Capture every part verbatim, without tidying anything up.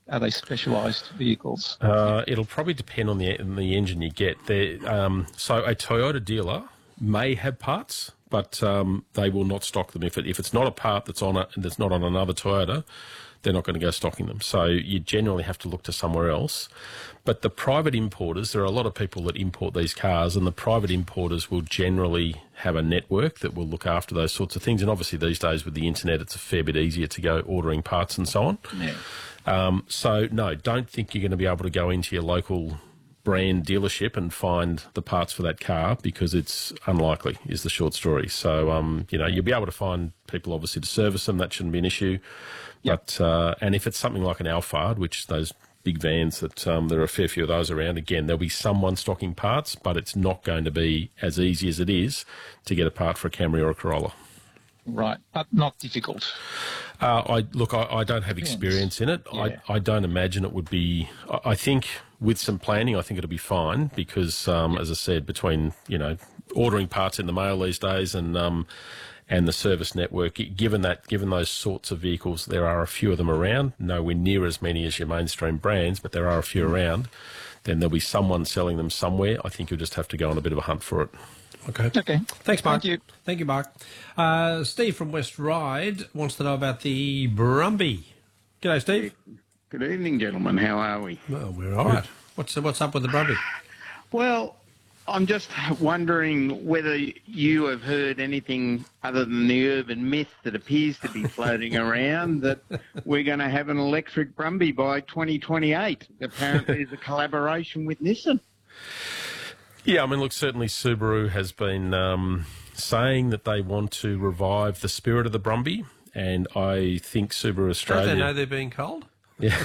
Are they specialised vehicles? Uh, it'll probably depend on the on the engine you get. Um, so a Toyota dealer may have parts, but um, they will not stock them. If it if it's not a part that's on it and that's not on another Toyota, they're not going to go stocking them. So you generally have to look to somewhere else. But the private importers, there are a lot of people that import these cars, and the private importers will generally have a network that will look after those sorts of things. And obviously these days with the internet, it's a fair bit easier to go ordering parts and so on. Yeah. Um, so, no, don't think you're going to be able to go into your local brand dealership and find the parts for that car, because it's unlikely, is the short story. So, um, you know, you'll be able to find people, obviously, to service them. That shouldn't be an issue. Yep. But uh, and if it's something like an Alphard, which those big vans that um, there are a fair few of those around, again, there'll be someone stocking parts, but it's not going to be as easy as it is to get a part for a Camry or a Corolla. Right, but not difficult. Uh, I look, I, I don't have experience in it. Yeah. I, I don't imagine it would be. I, I think with some planning, I think it'll be fine, because, um, as I said, between, you know, ordering parts in the mail these days and um, and the service network, given that, given those sorts of vehicles, there are a few of them around. Nowhere near as many as your mainstream brands, but there are a few around. Then there'll be someone selling them somewhere. I think you'll just have to go on a bit of a hunt for it. Okay. Okay. Thanks, Mark. Thank you. Thank you, Mark. Uh, Steve from West Ryde wants to know about the Brumby. G'day, Steve. Good evening, gentlemen. How are we? Well, we're all right. What's what's up with the Brumby? Well, I'm just wondering whether you have heard anything other than the urban myth that appears to be floating around that we're going to have an electric Brumby by twenty twenty-eight. Apparently, there's a collaboration with Nissan. Yeah, I mean, look, certainly Subaru has been um, saying that they want to revive the spirit of the Brumby, and I think Subaru Australia... Don't they know they're being cold? Yeah.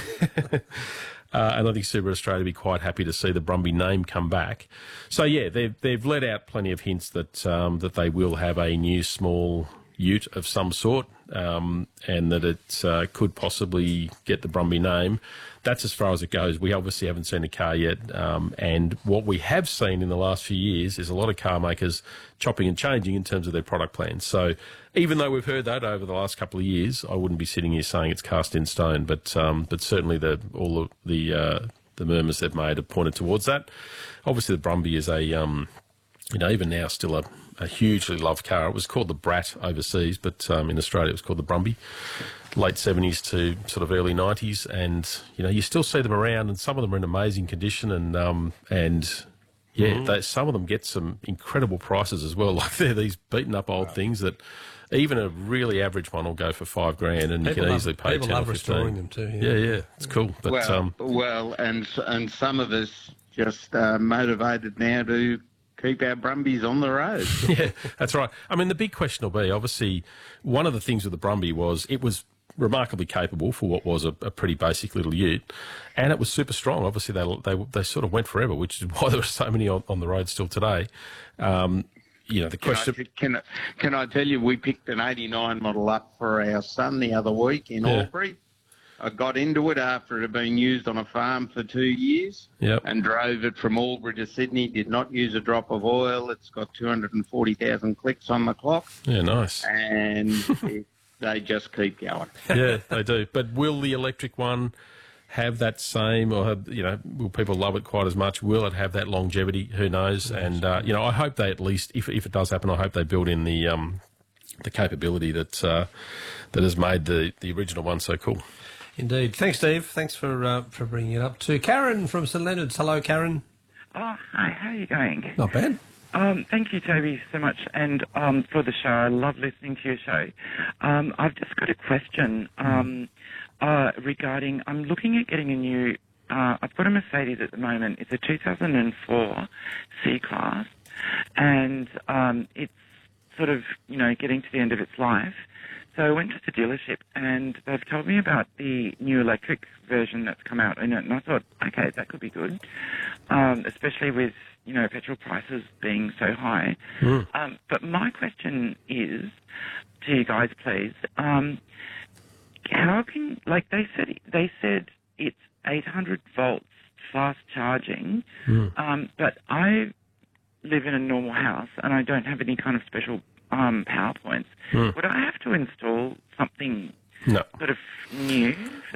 Uh, and I think Subaru Australia will be quite happy to see the Brumby name come back. So, yeah, they've, they've let out plenty of hints that um, that they will have a new small ute of some sort, um, and that it uh, could possibly get the Brumby name. That's as far as it goes. We obviously haven't seen a car yet, um, and what we have seen in the last few years is a lot of car makers chopping and changing in terms of their product plans. So even though we've heard that over the last couple of years, I wouldn't be sitting here saying it's cast in stone, but um, but certainly the all of the uh, the murmurs they've made have pointed towards that. Obviously, the Brumby is a um, you know, even now still a, a hugely loved car. It was called the Brat overseas, but um, in Australia it was called the Brumby. Late seventies to sort of early nineties, and you know, you still see them around, and some of them are in amazing condition, and um, and yeah, mm-hmm. they, some of them get some incredible prices as well. Like they're these beaten up old right. things that even a really average one will go for five grand, and people you can love, easily pay people ten love or fifteen. Restoring them too. Yeah, yeah, yeah it's cool. But well, um, well, and and some of us just uh, motivated now to keep our Brumbies on the road. Yeah, that's right. I mean, the big question will be, obviously, one of the things with the Brumby was it was remarkably capable for what was a, a pretty basic little ute, and it was super strong. Obviously, they they they sort of went forever, which is why there are so many on, on the road still today. Um, you know, the question. Can I, can, I, can I tell you, we picked an eighty-nine model up for our son the other week in yeah. Albury. I got into it after it had been used on a farm for two years yep. and drove it from Albury to Sydney, did not use a drop of oil. It's got two hundred forty thousand clicks on the clock. Yeah, nice. And it, they just keep going. Yeah, they do. But will the electric one have that same, or have, you know, will people love it quite as much? Will it have that longevity? Who knows? And, uh, you know, I hope they at least, if if it does happen, I hope they build in the um, the capability that uh, that has made the, the original one so cool. Indeed. Thanks, Steve. Thanks for uh, for bringing it up. To Karen from St Leonard's. Hello, Karen. Oh, hi. How are you going? Not bad. Um, thank you, Toby, so much, and um, for the show. I love listening to your show. Um, I've just got a question um, uh, regarding. I'm looking at getting a new. Uh, I've got a Mercedes at the moment. It's a two thousand four C-Class, and um, it's sort of, you know, getting to the end of its life. So I went to the dealership, and they've told me about the new electric version that's come out in it, and I thought, okay, that could be good, um, especially with, you know, petrol prices being so high. Mm. Um, but my question is, to you guys, please, um, how can, like they said, they said it's eight hundred volts fast charging, mm. um, but I live in a normal house, and I don't have any kind of special Um, PowerPoints. Mm. Would I have to install something no. sort of new? No, not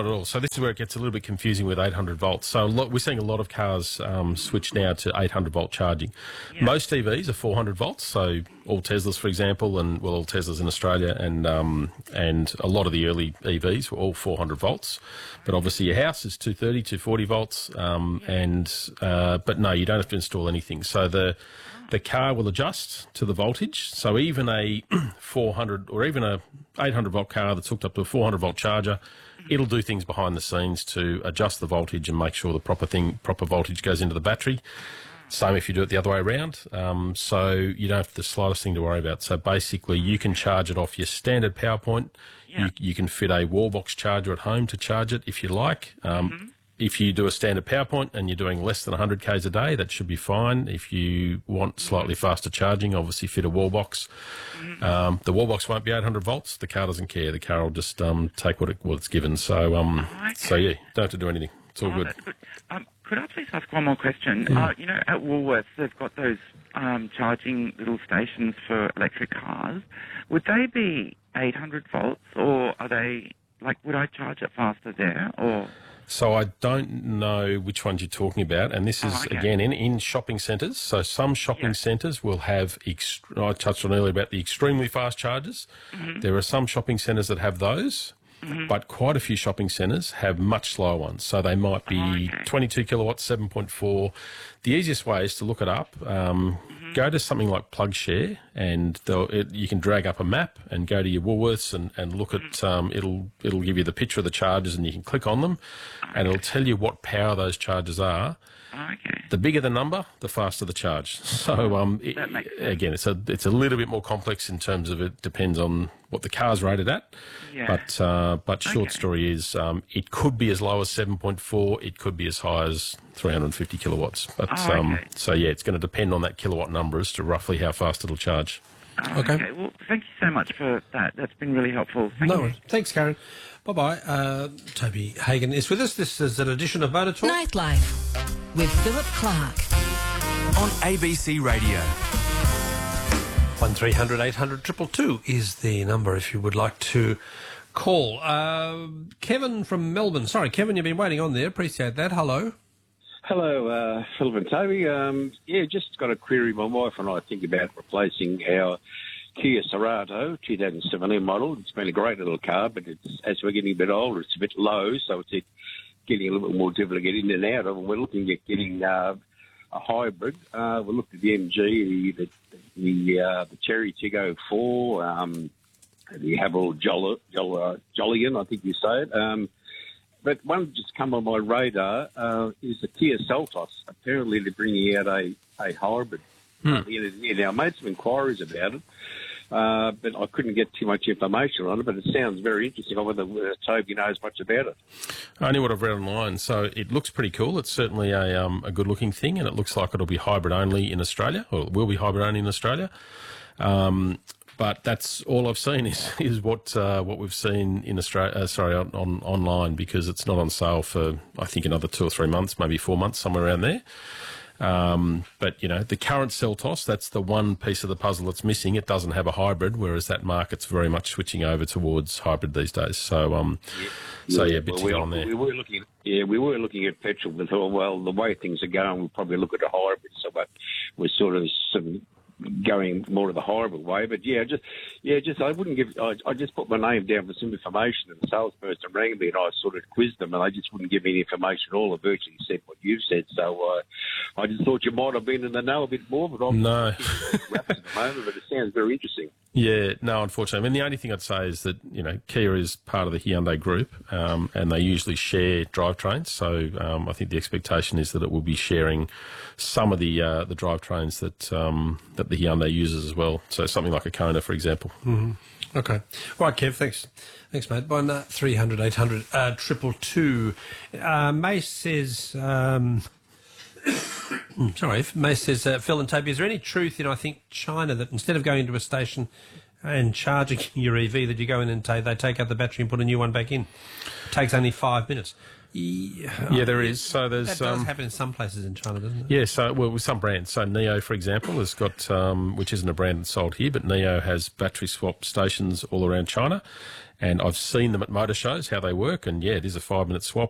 not at all. So this is where it gets a little bit confusing with eight hundred volts. So a lot, we're seeing a lot of cars um, switch now to eight hundred volt charging. Yeah. Most E Vs are four hundred volts. So all Teslas, for example, and well, all Teslas in Australia, and um, and a lot of the early E Vs were all four hundred volts. But obviously your house is two thirty, two forty volts, um, and uh, but no, you don't have to install anything. So the the car will adjust to the voltage. So even a four hundred or even a eight hundred volt car that's hooked up to a four hundred volt charger, it'll do things behind the scenes to adjust the voltage and make sure the proper thing, proper voltage goes into the battery. Same if you do it the other way around. Um, so you don't have the slightest thing to worry about. So basically you can charge it off your standard power point. Yeah. You, you can fit a wall box charger at home to charge it if you like. Um, Mm-hmm. If you do a standard power point and you're doing less than one hundred kays a day, that should be fine. If you want slightly faster charging, obviously fit a wall box. Mm-hmm. Um, the wall box won't be eight hundred volts. The car doesn't care. The car will just um, take what, it, what it's given. So, um, Oh, okay. so yeah, don't have to do anything. It's all Oh, good. that's good. Um, could I please ask one more question? Uh, you know, at Woolworths, they've got those um, charging little stations for electric cars. Would they be eight hundred volts, or are they, like, would I charge it faster there, or... So I don't know which ones you're talking about, and this is, Oh, okay. again, in, in shopping centres. So some shopping Yeah. centres will have, ext- I touched on earlier about the extremely fast chargers. Mm-hmm. There are some shopping centres that have those, but quite a few shopping centres have much slower ones. So they might be Oh, okay. twenty-two kilowatts, seven point four. The easiest way is to look it up. Um, Mm-hmm. Go to something like PlugShare, and they'll- it, you can drag up a map and go to your Woolworths and, and look Mm-hmm. at. Um, it'll it'll give you the picture of the chargers, and you can click on them, and it'll tell you what power those chargers are. Oh, okay. The bigger the number, the faster the charge. So um, it- That makes sense. again, it's a it's a little bit more complex in terms of it depends on what the car's rated at. Yeah. But uh, but short Okay. story is um, it could be as low as seven point four. It could be as high as three hundred fifty kilowatts. But Oh, um, okay. so yeah, it's going to depend on that kilowatt number as to roughly how fast it'll charge. Oh, Okay. okay. Well, thank you so much for that. That's been really helpful. Thank No you. worries. Thanks, Karen. Bye-bye. Uh, Toby Hagan is with us. This is an edition of Motor Talk. Nightlife with Philip Clark. On A B C Radio. one three hundred eight hundred two two two is the number if you would like to call. Uh, Kevin from Melbourne. Sorry, Kevin, you've been waiting on there. Appreciate that. Hello. Hello, uh, Philip and Toby. Um, yeah, just got a query. My wife and I think about replacing our Kia Cerato two thousand seventeen model. It's been a great little car, but it's, as we're getting a bit older, it's a bit low, so it's getting a little bit more difficult to get in and out of. And we're looking at getting uh, a hybrid. Uh, we looked at the M G, the the, the, uh, the Cherry Tiggo four, um, the Haverhill Jolly, Jolly, Jollian, I think you say it. Um, But one just come on my radar uh, is the Kia Seltos. Apparently they're bringing out a, a hybrid at the end of the year. Now, I made some inquiries about it, uh, but I couldn't get too much information on it, but it sounds very interesting. I wonder whether Toby knows much about it. Only what I've read online, so it looks pretty cool. It's certainly a um, a good looking thing, and it looks like it'll be hybrid only in Australia, or it will be hybrid only in Australia. Um, But that's all I've seen is is what uh, what we've seen in Australia. Uh, sorry, on, on online, because it's not on sale for I think another two or three months, maybe four months, somewhere around there. Um, but you know, the current Seltos, that's the one piece of the puzzle that's missing. It doesn't have a hybrid, whereas that market's very much switching over towards hybrid these days. So um, so yeah, a bit Well, to we, go on there. we were looking. At, yeah, we were looking at petrol. We thought, well, the way things are going, we'll probably look at a hybrid. So but we're sort of sort of going more to the hybrid way. But yeah, just yeah, just I wouldn't give. I, I just put my name down for some information, and the salesperson rang me, and I sort of quizzed them, and they just wouldn't give me any information at all. I virtually said what you've said. So uh, I just thought you might have been in the know a bit more. But I'm No. wraps at the moment. But it sounds very interesting. Yeah, no, unfortunately. I mean, the only thing I'd say is that, you know, Kia is part of the Hyundai group, um, and they usually share drivetrains. So um, I think the expectation is that it will be sharing some of the uh, the drivetrains that um, that the Hyundai uses as well. So something like a Kona, for example. Okay. Right, Kev, thanks. Thanks, mate. One uh, three hundred eight hundred uh, triple two. Uh, Mace says... Um, sorry, Mace says, uh, Phil and Toby, is there any truth in, I think, China, that instead of going to a station and charging your E V that you go in and take, they take out the battery and put a new one back in. Takes only five minutes. Yeah, Yeah, there is. So there's That does um, happen in some places in China, doesn't it? yeah. So well, with some brands, so Neo, for example, has got um, which isn't a brand that's sold here, but Neo has battery swap stations all around China, and I've seen them at motor shows how they work. And yeah, it is a five minute swap.